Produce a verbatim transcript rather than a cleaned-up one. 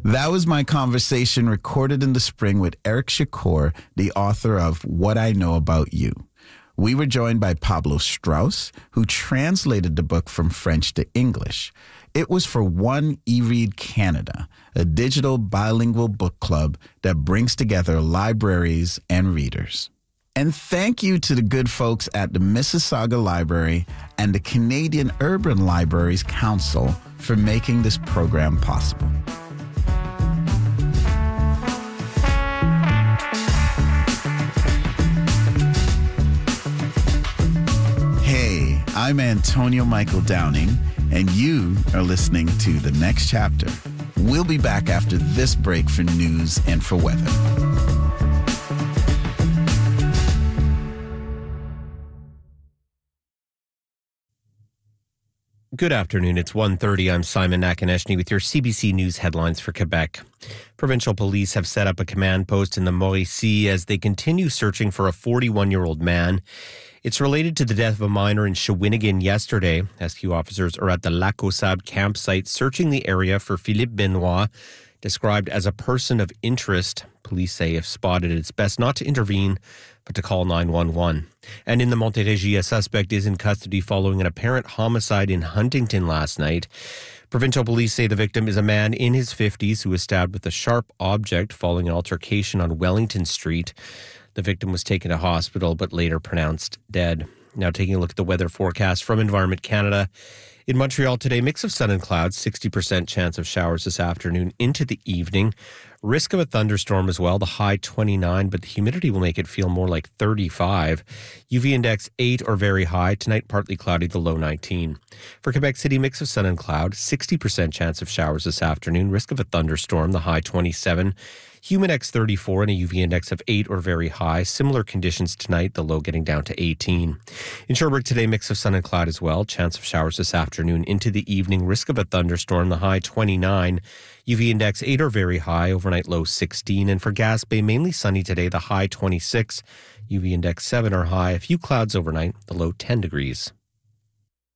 That was my conversation recorded in the spring with Eric Shakoor, the author of What I Know About You. We were joined by Pablo Strauss, who translated the book from French to English. It was for One eRead Canada, a digital bilingual book club that brings together libraries and readers. And thank you to the good folks at the Mississauga Library and the Canadian Urban Libraries Council for making this program possible. Hey, I'm Antonio Michael Downing, and you are listening to The Next Chapter. We'll be back after this break for news and for weather. Good afternoon. It's one thirty. I'm Simon Nakonechny with your C B C News headlines for Quebec. Provincial police have set up a command post in the Mauricie as they continue searching for a forty-one-year-old man. It's related to the death of a minor in Shawinigan yesterday. S Q officers are at the Lac aux Sables campsite searching the area for Philippe Benoit, described as a person of interest. Police say if spotted, it's best not to intervene, but to call nine one one. And in the Montérégie, a suspect is in custody following an apparent homicide in Huntington last night. Provincial police say the victim is a man in his fifties who was stabbed with a sharp object following an altercation on Wellington Street. The victim was taken to hospital but later pronounced dead. Now taking a look at the weather forecast from Environment Canada. In Montreal today, mix of sun and clouds, sixty percent chance of showers this afternoon into the evening. Risk of a thunderstorm as well, the high twenty-nine, but the humidity will make it feel more like thirty-five. U V index eight or very high. Tonight, partly cloudy, the low nineteen. For Quebec City, mix of sun and cloud, sixty percent chance of showers this afternoon. Risk of a thunderstorm, the high twenty-seven. Humidex thirty-four and a U V index of eight or very high. Similar conditions tonight, the low getting down to eighteen. In Sherbrooke today, mix of sun and cloud as well. Chance of showers this afternoon into the evening. Risk of a thunderstorm, the high twenty-nine. U V index eight or very high. Overnight low sixteen. And for Gaspé, mainly sunny today, the high twenty-six. U V index seven or high. A few clouds overnight, the low ten degrees.